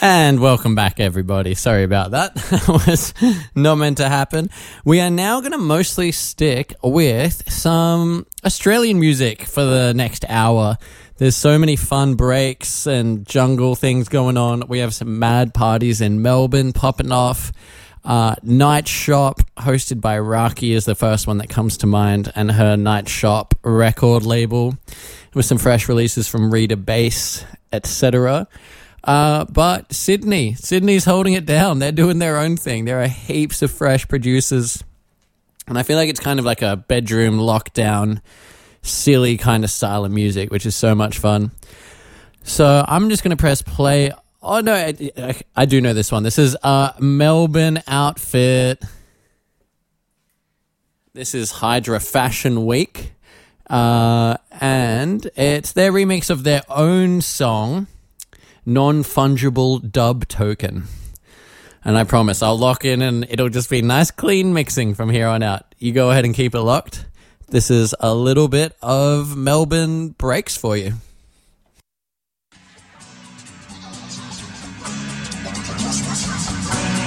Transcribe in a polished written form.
And welcome back, everybody. Sorry about that. That was not meant to happen. We are now going to mostly stick with some Australian music for the next hour. There's so many fun breaks and jungle things going on. We have some mad parties in Melbourne popping off. Night Shop, hosted by Raki, is the first one that comes to mind, and her Night Shop record label with some fresh releases from Rita Bass, etc. But Sydney's holding it down. They're doing their own thing. There are heaps of fresh producers, and I feel like it's kind of like a bedroom lockdown, silly kind of style of music, which is so much fun. So I'm just going to press play. Oh, no, I do know this one. This is Melbourne outfit. This is Hydra Fashion Week. And it's their remix of their own song, Non-Fungible Dub Token. And I promise I'll lock in and it'll just be nice, clean mixing from here on out. You go ahead and keep it locked. This is a little bit of Melbourne breaks for you.